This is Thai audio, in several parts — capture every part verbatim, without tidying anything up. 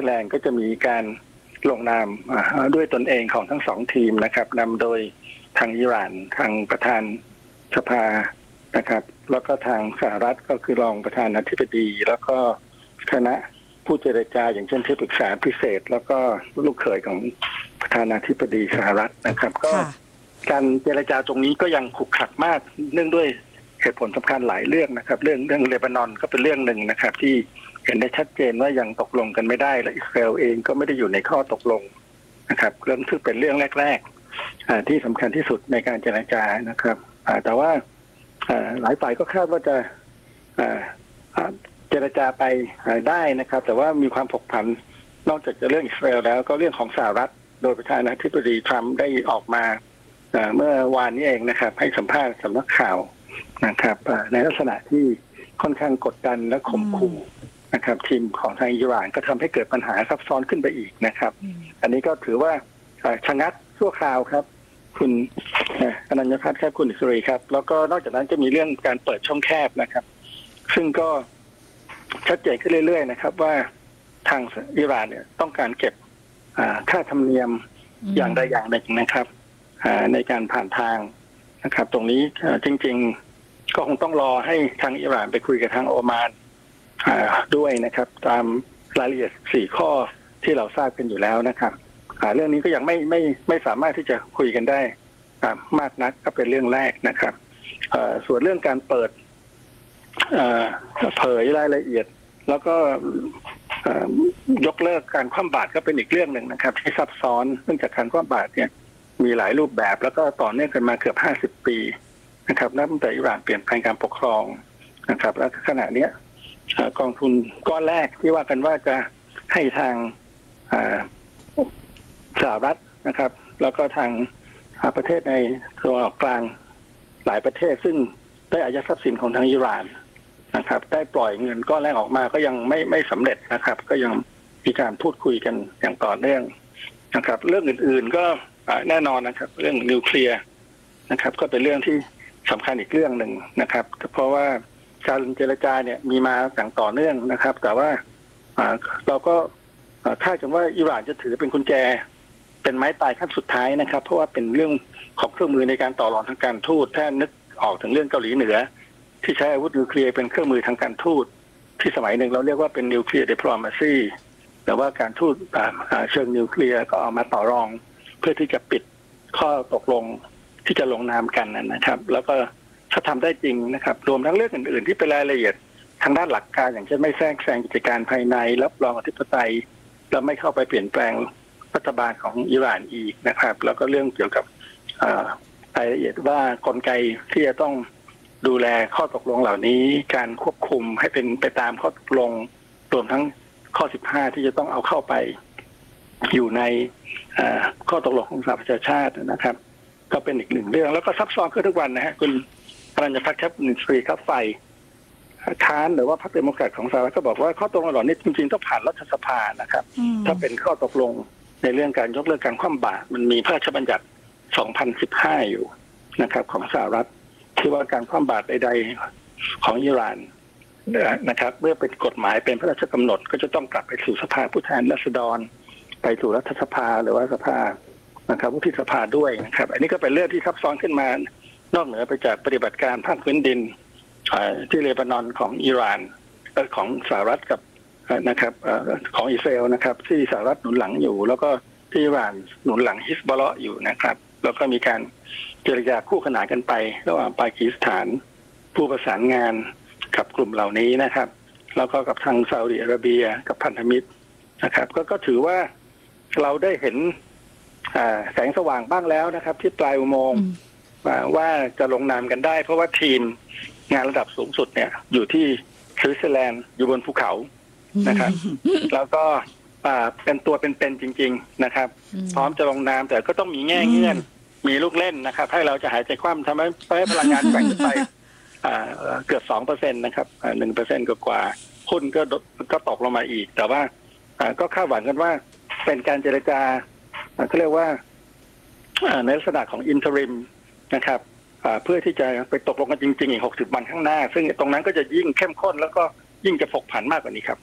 อร์แลนด์ก็จะมีการลงนามด้วยตนเองของทั้งสองทีมนะครับนำโดยทางอิหร่านทางประธานสภานะครับแล้วก็ทางสหรัฐก็คือรองประธานาธิบดีแล้วก็คณะผู้เจรจาอย่างเช่นที่ปรึกษาพิเศษแล้วก็ลูกเขยของประธานาธิบดีสหรัฐนะครับก็การเจรจาตรงนี้ก็ยังขรุกขลักมากเนื่องด้วยเหตุผลสำคัญหลายเรื่องนะครับเรื่องเรื่องเลบานอนก็เป็นเรื่องหนึ่งนะครับที่เห็นได้ชัดเจนว่ายังตกลงกันไม่ได้และอิสราเอลเองก็ไม่ได้อยู่ในข้อตกลงนะครับเรื่องซึ่งเป็นเรื่องแรกๆที่สำคัญที่สุดในการเจรจานะครับแต่ว่าหลายฝ่ายก็คาดว่าจะเจรจาไปได้นะครับแต่ว่ามีความผกผันนอกจากจะเรื่องอิสราเอลแล้วก็เรื่องของสหรัฐโดยประธานาธิบดีทรัมป์ได้ออกมาเมื่อวานนี้เองนะครับให้สัมภาษณ์สำนักข่าวนะครับในลักษณะที่ค่อนข้างกดดันและข่มขู่นะครับทีมของทางอิหร่านก็ทำให้เกิดปัญหาซับซ้อนขึ้นไปอีกนะครับอันนี้ก็ถือว่าชะงักชั่วคราวครับคุณอนัญญพัฒน์ครับคุณอิสรีครับแล้วก็นอกจากนั้นก็มีเรื่องการเปิดช่องแคบนะครับซึ่งก็ชัดเจนขึ้นเรื่อยๆนะครับว่าทางอิหร่านเนี่ยต้องการเก็บค่าธรรมเนียมอย่างใดอย่างหนึ่งนะครับในการผ่านทางนะครับตรงนี้จริงๆก็คงต้องรอให้ทางอิหร่านไปคุยกับทางโอมานด้วยนะครับตามรายละเอียดสี่ข้อที่เราทราบกันอยู่แล้วนะครับเรื่องนี้ก็ยังไม่ไม่ไม่สามารถที่จะคุยกันได้มากนักก็เป็นเรื่องแรกนะครับส่วนเรื่องการเปิดเผยรายละเอียดแล้วก็ยกเลิกการคว่ำบาตรก็เป็นอีกเรื่องหนึ่งนะครับที่ซับซ้อนเนื่องจากการคว่ำบาตรเนี่ยมีหลายรูปแบบแล้วก็ต่อเนื่องกันมาเกือบห้าสิบปีนะครับนับตั้งแต่อิหร่านเปลี่ยนแปลงการปกครองนะครับและขณะนี้กองทุนก้อนแรกที่ว่ากันว่าจะให้ทางสหรัฐนะครับแล้วก็ทางประเทศในตะวันออกกลางหลายประเทศซึ่งได้อายัดทรัพย์สินของทางอิหร่านนะครับได้ปล่อยเงินก้อนแรกออกมาก็ยังไม่ไม่สำเร็จนะครับก็ยังมีการพูดคุยกันอย่างต่อเนื่องนะครับเรื่องอื่นๆก็แน่นอนนะครับเรื่องนิวเคลียร์นะครับก็เป็นเรื่องที่สำคัญอีกเรื่องหนึ่งนะครับเพราะว่าการเจรจาเนี่ยมีมาอย่างต่อเนื่องนะครับแต่ว่าเราก็คาดกันว่าอิหร่านจะถือเป็นกุญแจเป็นไม้ตายขั้นสุดท้ายนะครับเพราะว่าเป็นเรื่องของเครื่องมือในการต่อรองทางการทูตถ้านึกออกถึงเรื่องเกาหลีเหนือที่ใช้อาวุธนิวเคลียร์เป็นเครื่องมือทางการทูตที่สมัยหนึ่งเราเรียกว่าเป็นนิวเคลียร์ดิปโลมาซีแต่ว่าการทูตเชิงนิวเคลียร์ก็เอามาต่อรองเพื่อที่จะปิดข้อตกลงที่จะลงนามกันนะครับแล้วก็ถ้าทำได้จริงนะครับรวมทั้งเรื่องอื่นๆที่เป็นรายละเอียดทางด้านหลักการอย่างเช่นไม่แทรกแซงกิจการภายในรับรองอธิปไตยแล้วไม่เข้าไปเปลี่ยนแปลงรัฐบาลของอิหร่านอีกนะครับแล้วก็เรื่องเกี่ยวกับรายละเอียดว่ากลไกที่จะต้องดูแลข้อตกลงเหล่านี้การควบคุมให้เป็นไปตามข้อตกลงรวมทั้งข้อสิบห้าที่จะต้องเอาเข้าไปอยู่ในข้อตกลงของสหประชาชาตินะครับก็เป็นอีกหนึ่งเรื่องแล้วก็ซับซ้อนขึ้นทุกวันนะฮะคุณอนัญญพัฒน์ครับหนึ่งฟรีครับไฟค้านหรือว่าพรรคเดโมแครตของสหรัฐก็บอกว่าข้อตกลงเหล่านี้จริงๆต้องผ่านรัฐสภานะครับถ้าเป็นข้อตกลงในเรื่องการยกเลิกการคว่ำบาตรมันมีพระราชบัญญัติสองพันสิบห้าอยู่นะครับของสหรัฐที่ว่าการคว่ำบาตรใดๆของอิหร่านนะครับเมื่อเป็นกฎหมายเป็นพระราชกำหนดก็จะต้องกลับไปสู่สภาผู้แทนราษฎรไปสู่รัฐสภาหรือว่าสภานะครับวุฒิสภาด้วยนะครับอันนี้ก็เป็นเรื่องที่ซับซ้อนขึ้นมานอกเหนือไปจากปฏิบัติการภาคพื้นดินที่เลบานอนของอิหร่านของสหรัฐกับนะครับของอิสราเอลนะครับที่สหรัฐหนุนหลังอยู่แล้วก็ที่อิหร่านหนุนหลังฮิซบอลเลาะห์อยู่นะครับแล้วก็มีการเจรจาคู่ขนานกันไประหว่างปากีสถานผู้ประสานงานกับกลุ่มเหล่านี้นะครับแล้วก็กับทางซาอุดิอาระเบียกับพันธมิตรนะครับก็ก็ถือว่าเราได้เห็นแสงสว่างบ้างแล้วนะครับที่ปลายอุโมงค์ว่าจะลงนามกันได้เพราะว่าทีมงานระดับสูงสุดเนี่ยอยู่ที่สวิตเซอร์แลนด์อยู่บนภูเขานะครับแล้วก็เป็นตัวเป็นๆจริงๆนะครับพร้อมจะลงนามแต่ก็ต้องมีแง่เงื่อนมีลูกเล่นนะครับให้เราจะหายใจคว่ำทำให้พลังงานแบ่งไปเกือบสองเปอร์เซ็นต์นะครับหนึ่งเปอร์เซ็นต์กว่าหุ้นก็ก็ตกลงมาอีกแต่ว่าก็คาดหวังกันว่าเป็นการเจรจาเขาเรียกว่าในลักษณะของอินเทอริมนะครับเพื่อที่จะไปตกลงกันจริงๆอีกหกสิบวันข้างหน้าซึ่งตรงนั้นก็จะยิ่งเข้มข้นแล้วก็ยิ่งจะผกผันมากกว่านี้ครับ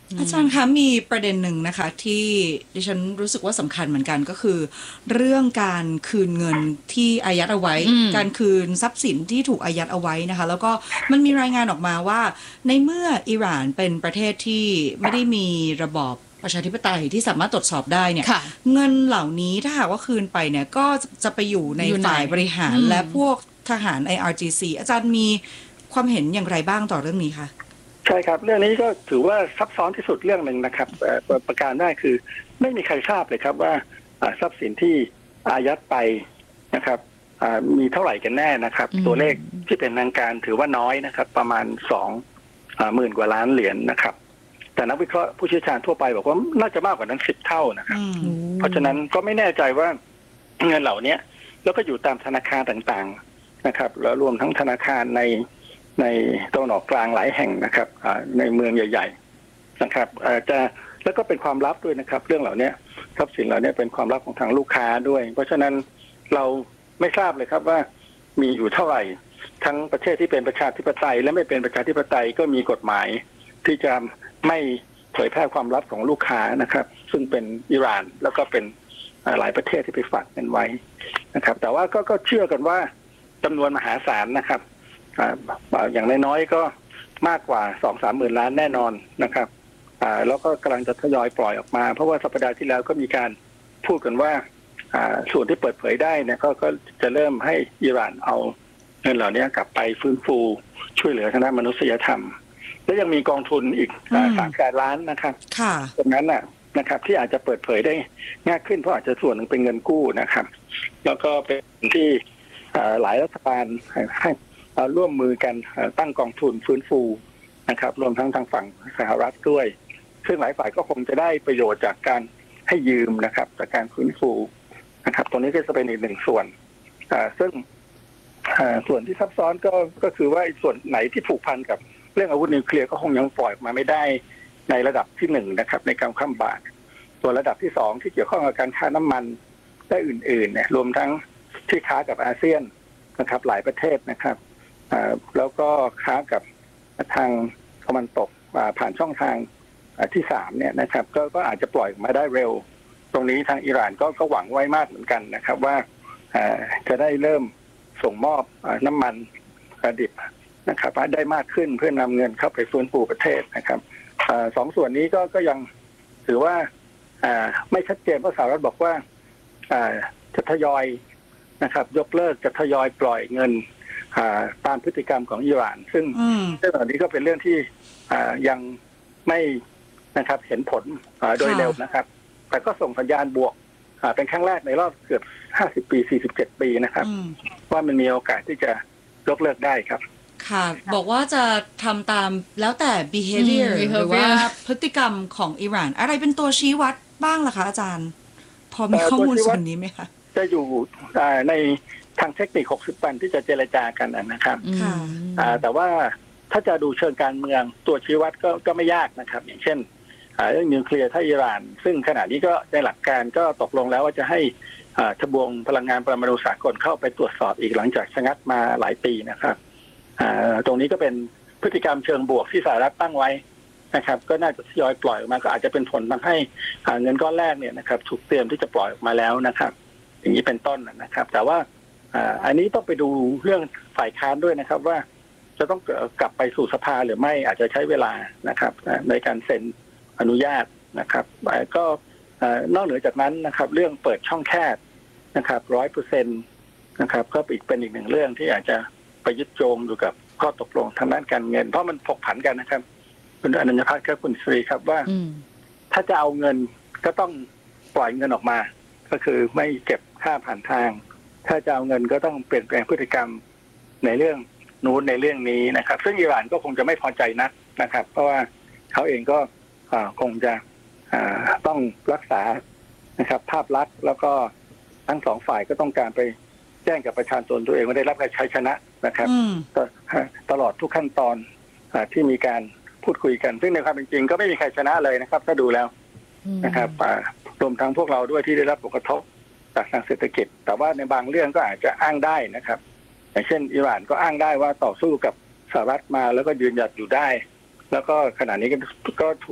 อาจารย์คะมีประเด็นหนึ่งนะคะที่ดิฉันรู้สึกว่าสำคัญเหมือนกันก็คือเรื่องการคืนเงินที่อายัดเอาไว้การคืนทรัพย์สินที่ถูกอายัดเอาไว้นะคะแล้วก็มันมีรายงานออกมาว่าในเมื่ออิหร่านเป็นประเทศที่ไม่ได้มีระบอบประชาธิปไตยที่สามารถตรวจสอบได้เนี่ยเงินเหล่านี้ถ้าหากว่าคืนไปเนี่ยก็จะไปอยู่ในฝ่ายบริหารและพวกทหาร ไอ อาร์ จี ซี อาจารย์มีความเห็นอย่างไรบ้างต่อเรื่องนี้คะใช่ครับเรื่องนี้ก็ถือว่าซับซ้อนที่สุดเรื่องหนึ่งนะครับประการได้คือไม่มีใครทราบเลยครับว่าทรัพย์สินที่อายัดไปนะครับมีเท่าไหร่กันแน่นะครับตัวเลขที่เป็นทางการถือว่าน้อยนะครับประมาณสองหมื่นกว่าล้านเหรียญ นะครับแต่นักวิเคราะห์ผู้เชี่ยวชาญทั่วไปบอกว่าน่าจะมากกว่านั้นสิบเท่านะครับเพราะฉะนั้นก็ไม่แน่ใจว่าเงินเหล่านี้แล้วก็อยู่ตามธนาคารต่างๆนะครับแล้วรวมทั้งธนาคารในในตะวันออกกลางหลายแห่งนะครับในเมืองใหญ่ๆนะครับจะแล้วก็เป็นความลับด้วยนะครับเรื่องเหล่านี้ทรัพย์สินเหล่านี้เป็นความลับของทางลูกค้าด้วยเพราะฉะนั้นเราไม่ทราบเลยครับว่ามีอยู่เท่าไหร่ทั้งประเทศที่เป็นประชาธิปไตยและไม่เป็นประชาธิปไตยก็มีกฎหมายที่จะไม่เผยแพร่ความลับของลูกค้านะครับซึ่งเป็นอิหร่านแล้วก็เป็นหลายประเทศที่ไปฝากเงินไว้นะครับแต่ว่าก็ก็เชื่อกันว่าจำนวนมหาศาลนะครับอย่างน้อยๆก็มากกว่าสองสามหมื่นล้านแน่นอนนะครับแล้วก็กำลังจะทยอยปล่อยออกมาเพราะว่าสัปดาห์ที่แล้วก็มีการพูดกันว่าส่วนที่เปิดเผยได้เนี่ยก็ก็จะเริ่มให้อิหร่านเอาเงินเหล่านี้กลับไปฟื้นฟูช่วยเหลือทางด้านมนุษยธรรมและยังมีกองทุนอีกสามแสนล้านนะครับตรงนั้นน่ะนะครับที่อาจจะเปิดเผยได้ง่ายขึ้นเพราะอาจจะส่วนหนึ่งเป็นเงินกู้นะครับแล้วก็เป็นที่หลายรัฐบาลให้ร่วมมือกันตั้งกองทุนฟื้นฟูนะครับรวมทั้งทางฝั่งสหรัฐด้วยซึ่งหลายฝ่ายก็คงจะได้ประโยชน์จากการให้ยืมนะครับจากการฟื้นฟูนะครับตรงนี้ก็จะเป็นอีกหนึ่งส่วนซึ่งส่วนที่ซับซ้อนก็ก็คือว่าส่วนไหนที่ผูกพันกับเรื่องอาวุธนิวเคลียร์ก็คงยังปล่อยมาไม่ได้ในระดับที่หนึ่งนะครับในการข้ามบาตรส่วนระดับที่สองที่เกี่ยวข้องกับการค้าน้ำมันและอื่นๆเนี่ยรวมทั้งที่ค้ากับอาเซียนนะครับหลายประเทศนะครับแล้วก็ค้ากับทางตะวันตกผ่านช่องทางที่สามเนี่ยนะครับก็ก็อาจจะปล่อยมาได้เร็วตรงนี้ทางอิหร่านก็ก็หวังไว้มากเหมือนกันนะครับว่าจะได้เริ่มส่งมอบน้ำมันดิบนะครับได้มากขึ้นเพื่อนำเงินเข้าไปฟื้นฟูประเทศนะครับสองส่วนนี้ก็ก็ยังถือว่าไม่ชัดเจนเพราะสหรัฐบอกว่าจะทยอยนะครับยกเลิกจะทยอยปล่อยเงินตามพฤติกรรมของอิหร่านซึ่งเรื่องเหล่านี้ก็เป็นเรื่องที่ยังไม่นะครับเห็นผลโดยเร็วนะครับแต่ก็ส่งสัญญาณบวกเป็นครั้งแรกในรอบเกือบห้าสิบปีสี่สิบเจ็ดปีนะครับว่ามันมีโอกาสที่จะยกเลิกได้ครับค่ะบอกว่าจะทำตามแล้วแต่ behavior หรือว่าพฤติกรรมของอิหร่านอะไรเป็นตัวชี้วัดบ้างล่ะคะอาจารย์พอมีข้อมูลส่วนนี้ไหมคะจะอยู่ในทางเทคนิคหกสิบวันที่จะเจรจากันนะครับแต่ว่าถ้าจะดูเชิงการเมืองตัวชี้วัดก็ก็ไม่ยากนะครับอย่างเช่นเรื่องนิวเคลียร์ถ้าอิหร่านซึ่งขณะนี้ก็ในหลักการก็ตกลงแล้วว่าจะให้ทบวงพลังงานปรมาณูสากลเข้าไปตรวจสอบอีกหลังจากชะงักมาหลายปีนะครับตรงนี้ก็เป็นพฤติกรรมเชิงบวกที่สหรัฐตั้งไว้นะครับก็น่าจะทยอยปล่อยออกมาก็อาจจะเป็นผลทำให้เงินก้อนแรกเนี่ยนะครับถูกเตรียมที่จะปล่อยออกมาแล้วนะครับอย่างนี้เป็นต้นนะครับแต่ว่าอันนี้ต้องไปดูเรื่องฝ่ายค้านด้วยนะครับว่าจะต้องกลับไปสู่สภาหรือไม่อาจจะใช้เวลานะครับในการเซ็นอนุญาตนะครับก็นอกเหนือจากนั้นนะครับเรื่องเปิดช่องแคบนะครับร้อยเปอร์เซ็นต์นะครับก็อีกเป็นอีกหนึ่งเรื่องที่อาจจะไปยึดโยงอยู่กับข้อตกลงทางด้านการเงินเพราะมันผกผันกันนะครับคุณอนันตพัฒน์ครับคุณศรีครับว่าถ้าจะเอาเงินก็ต้องปล่อยเงินออกมาก็คือไม่เก็บค่าผ่านทางถ้าจะเอาเงินก็ต้องเปลี่ยนแปลงพฤติกรรมในเรื่องนู้นในเรื่องนี้นะครับซึ่งอิหร่านก็คงจะไม่พอใจนักนะครับเพราะว่าเขาเองก็คงจะต้องรักษานะครับภาพลักษณ์แล้วก็ทั้งสองฝ่ายก็ต้องการไปแจ้งกับประชาชนตัวเองว่าได้รับการชัยชนะนะครับตลอดทุกขั้นตอนที่มีการพูดคุยกันซึ่งในความเป็นจริงก็ไม่มีใครชนะเลยนะครับถ้าดูแล้วนะครับรวมทั้งพวกเราด้วยที่ได้รับผลกระทบจากทางเศรษฐกิจแต่ว่าในบางเรื่องก็อาจจะอ้างได้นะครับอย่างเช่นอิหร่านก็อ้างได้ว่าต่อสู้กับสหรัฐมาแล้วก็ยืนหยัดอยู่ได้แล้วก็ขณะนี้ก็ถูก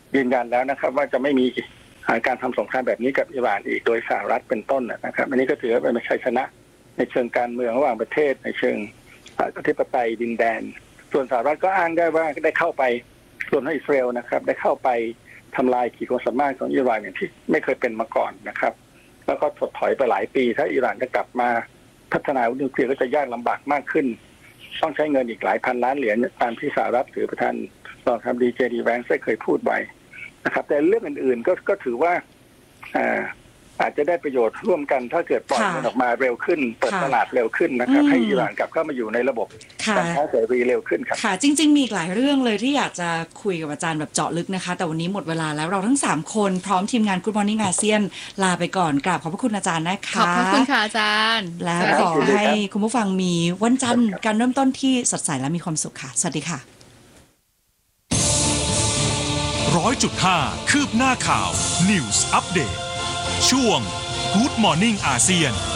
ยืนยันแล้วนะครับว่าจะไม่มีการทำสงครามแบบนี้กับอิหร่านอีกโดยสหรัฐเป็นต้นนะครับอันนี้ก็ถือว่าเป็นชัยชนะในเชิงการเมืองระหว่างประเทศในเชิงอธิปไตยดินแดนส่วนสหรัฐก็อ้างได้ว่าได้เข้าไปส่วนของอิสราเอลนะครับได้เข้าไปทำลายขีดความสามารถของอิหร่านอย่างที่ไม่เคยเป็นมาก่อนนะครับแล้วก็ถดถอยไปหลายปีถ้าอิหร่านจะกลับมาพัฒนาอาวุธนิวเคลียร์ก็จะยากลำบากมากขึ้นต้องใช้เงินอีกหลายพันล้านเหรียญตามที่สหรัฐหรือประธานรองประธานาธิบดีเจดีแวนซ์ได้เคยพูดไว้นะครับแต่เรื่องอื่นๆก็ก็ถือว่าอ่าอาจจะได้ประโยชน์ร่วมกันถ้าเกิดปล่อยมันออกมาเร็วขึ้นเปิดตลาดเร็วขึ้นนะครับให้อิหร่านกลับเข้ามาอยู่ในระบบการค้าเสรีเร็วขึ้นครับค่ะจริงๆมีหลายเรื่องเลยที่อยากจะคุยกับอาจารย์แบบเจาะลึกนะคะแต่วันนี้หมดเวลาแล้วเราทั้งสามคนพร้อมทีมงาน Good Morning อาเซียนลาไปก่อนกราบขอบพระคุณอาจารย์นะคะขอบพระคุณค่ะอาจารย์และขอให้คุณผู้ฟังมีวันจันทร์การเริ่มต้นที่สดใสและมีความสุขค่ะสวัสดีค่ะร้อยจุดห้าคืบหน้าข่าว News Update ช่วง Good Morning อาเซียน